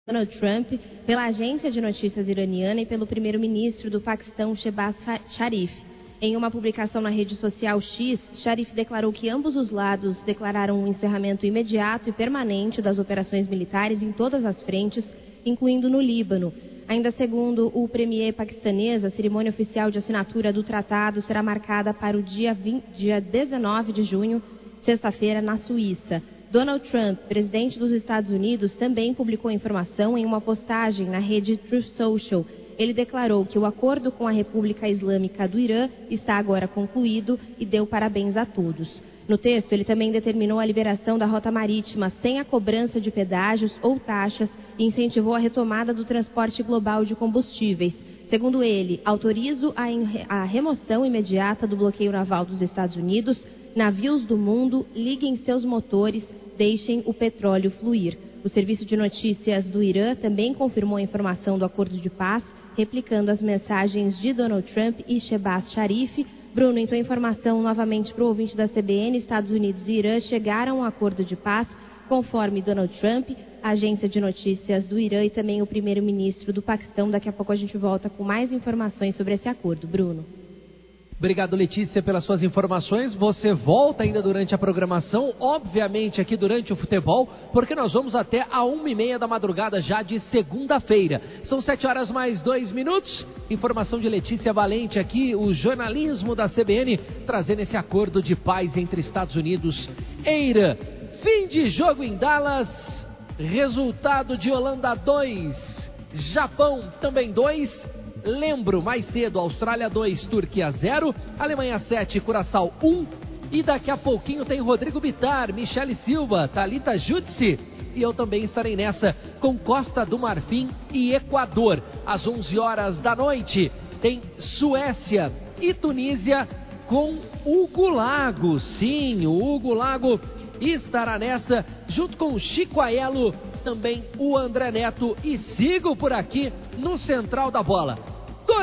Donald Trump, pela agência de notícias iraniana e pelo primeiro-ministro do Paquistão, Shehbaz Sharif. Em uma publicação na rede social X, Sharif declarou que ambos os lados declararam um encerramento imediato e permanente das operações militares em todas as frentes, incluindo no Líbano. Ainda segundo o premier paquistanês, a cerimônia oficial de assinatura do tratado será marcada para o dia 19 de junho, sexta-feira, na Suíça. Donald Trump, presidente dos Estados Unidos, também publicou a informação em uma postagem na rede Truth Social. Ele declarou que o acordo com a República Islâmica do Irã está agora concluído e deu parabéns a todos. No texto, ele também determinou a liberação da rota marítima sem a cobrança de pedágios ou taxas e incentivou a retomada do transporte global de combustíveis. Segundo ele, autorizo a remoção imediata do bloqueio naval dos Estados Unidos. Navios do mundo, liguem seus motores, deixem o petróleo fluir. O serviço de notícias do Irã também confirmou a informação do acordo de paz, replicando as mensagens de Donald Trump e Shehbaz Sharif. Bruno, então a informação novamente para o ouvinte da CBN: Estados Unidos e Irã chegaram a um acordo de paz, conforme Donald Trump, a agência de notícias do Irã e também o primeiro-ministro do Paquistão. Daqui a pouco a gente volta com mais informações sobre esse acordo. Bruno. Obrigado, Letícia, pelas suas informações. Você volta ainda durante a programação, obviamente aqui durante o futebol, porque nós vamos até a 1h30 da madrugada já de segunda-feira. São 7h mais 2. Informação de Letícia Valente aqui, o jornalismo da CBN, trazendo esse acordo de paz entre Estados Unidos e Irã. Fim de jogo em Dallas, resultado de Holanda 2, Japão também 2. Lembro, mais cedo, Austrália 2, Turquia 0, Alemanha 7, Curaçao 1. E daqui a pouquinho tem Rodrigo Bitar, Michele Silva, Thalita Jutsi. E eu também estarei nessa com Costa do Marfim e Equador. Às 11h da noite tem Suécia e Tunísia com Hugo Lago. Sim, o Hugo Lago estará nessa junto com o Chico Aiello, também o André Neto. E sigo por aqui no Central da Bola.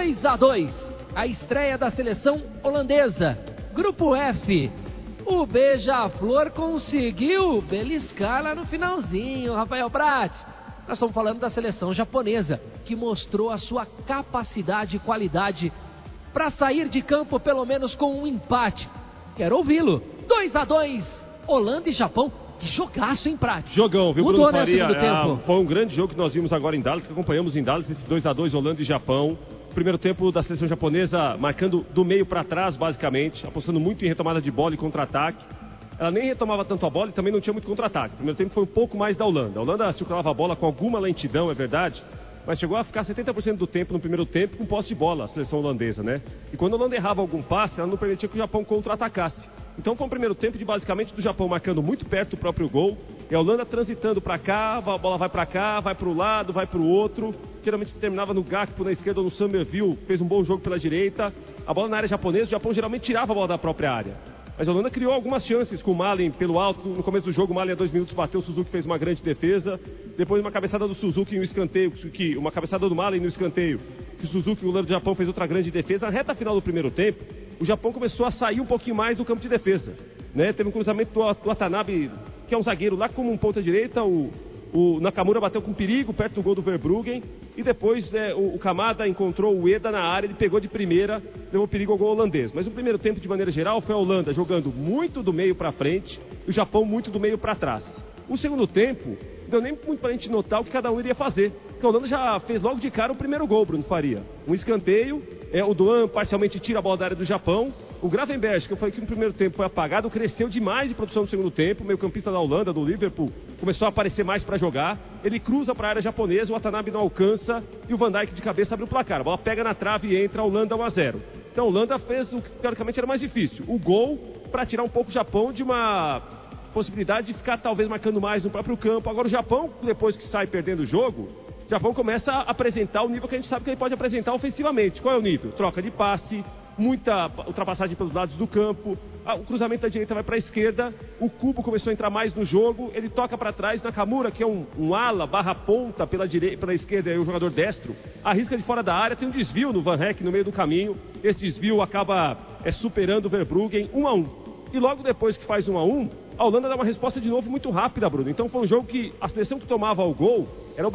2-2, a estreia da seleção holandesa. Grupo F, o Beija-Flor conseguiu beliscar lá no finalzinho, Rafael Prats. Nós estamos falando da seleção japonesa, que mostrou a sua capacidade e qualidade para sair de campo pelo menos com um empate. Quero ouvi-lo. 2-2, Holanda e Japão. Que jogaço, hein, Prats? Jogão, viu, Mudou, Bruno Faria? Segundo tempo. Foi um grande jogo que nós vimos agora em Dallas, que acompanhamos em Dallas, esse 2-2, Holanda e Japão. Primeiro tempo da seleção japonesa marcando do meio para trás, basicamente, apostando muito em retomada de bola e contra-ataque. Ela nem retomava tanto a bola e também não tinha muito contra-ataque. O primeiro tempo foi um pouco mais da Holanda. A Holanda circulava a bola com alguma lentidão, é verdade, mas chegou a ficar 70% do tempo no primeiro tempo com posse de bola, a seleção holandesa, né? E quando a Holanda errava algum passe, ela não permitia que o Japão contra-atacasse. Então foi um primeiro tempo de basicamente do Japão marcando muito perto do próprio gol, e a Holanda transitando para cá, a bola vai para cá, vai para o lado, vai para o outro. Geralmente terminava no Gakpo na esquerda ou no Summerville, fez um bom jogo pela direita. A bola na área japonesa, o Japão geralmente tirava a bola da própria área. Mas a Holanda criou algumas chances com o Malen pelo alto. No começo do jogo, o Malen a 2 minutos bateu, o Suzuki fez uma grande defesa. Depois uma cabeçada do Suzuki no escanteio, uma cabeçada do Malen no escanteio, que o Suzuki, o goleiro do Japão, fez outra grande defesa. Na reta final do primeiro tempo, o Japão começou a sair um pouquinho mais do campo de defesa, né? Teve um cruzamento do Watanabe, que é um zagueiro lá como um ponta direita. O Nakamura bateu com perigo perto do gol do Verbruggen. E depois o Kamada encontrou o Ueda na área, ele pegou de primeira, levou perigo ao gol holandês. Mas o primeiro tempo, de maneira geral, foi a Holanda jogando muito do meio para frente e o Japão muito do meio para trás. O segundo tempo, não deu nem muito para a gente notar o que cada um iria fazer, porque a Holanda já fez logo de cara o primeiro gol, Bruno Faria. Um escanteio, o Doan parcialmente tira a bola da área do Japão. O Gravenberch, que eu falei que no primeiro tempo foi apagado, cresceu demais de produção no segundo tempo. O meio-campista da Holanda, do Liverpool, começou a aparecer mais para jogar. Ele cruza para a área japonesa, o Watanabe não alcança e o Van Dijk de cabeça abre o placar. A bola pega na trave e entra, a Holanda 1-0. Então a Holanda fez o que teoricamente era mais difícil, o gol, para tirar um pouco o Japão de uma possibilidade de ficar talvez marcando mais no próprio campo. Agora o Japão, depois que sai perdendo o jogo, o Japão começa a apresentar o nível que a gente sabe que ele pode apresentar ofensivamente. Qual é o nível? Troca de passe, muita ultrapassagem pelos lados do campo, o cruzamento da direita vai para a esquerda, o Kubo começou a entrar mais no jogo, ele toca para trás, Nakamura, que é um ala barra ponta pela esquerda, é o jogador destro, arrisca de fora da área, tem um desvio no Van Heck no meio do caminho, esse desvio acaba superando o Verbruggen, 1-1. E logo depois que faz 1-1, a Holanda dá uma resposta de novo muito rápida, Bruno. Então foi um jogo que a seleção que tomava o gol era